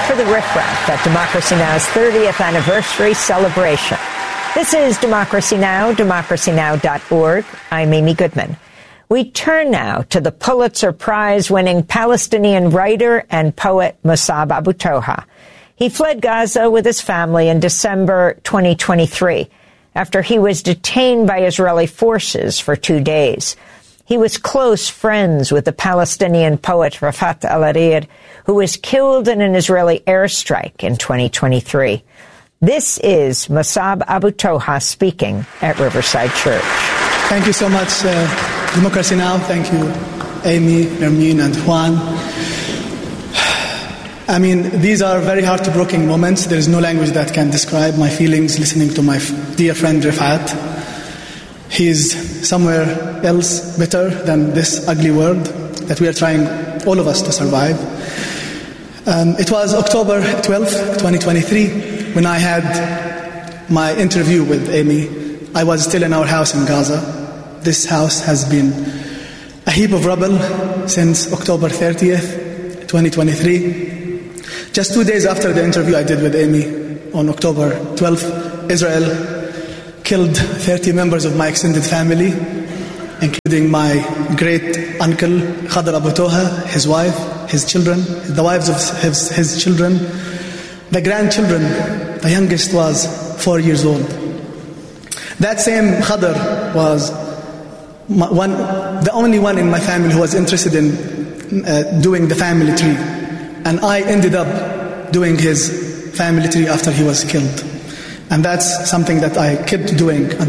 for the riffraff at Democracy Now!'s 30th anniversary celebration. This is Democracy Now!, democracynow.org. I'm Amy Goodman. We turn now to the Pulitzer Prize-winning Palestinian writer and poet Mossab Abu Toha. He fled Gaza with his family in December 2023 after he was detained by Israeli forces for 2 days. He was close friends with the Palestinian poet Rafat al-Hariri, who was killed in an Israeli airstrike in 2023. This is Mossab Abu Toha speaking at Riverside Church. Thank you so much, Democracy Now! Thank you, Amy, Nermeen, and Juan. I mean, these are very heartbreaking moments. There is no language that can describe my feelings listening to my dear friend Rafat. He is somewhere else better than this ugly world that we are trying, all of us, to survive. It was October 12th, 2023, when I had my interview with Amy. I was still in our house in Gaza. This house has been a heap of rubble since October 30th, 2023. Just 2 days after the interview I did with Amy on October 12th, Israel killed 30 members of my extended family, including my great uncle Khadr Abu Toha, his wife, his children, the wives of his children, the grandchildren. The youngest was 4 years old. That same Khadr was the only one in my family who was interested in doing the family tree, and I ended up doing his family tree after he was killed. And that's something that I kept doing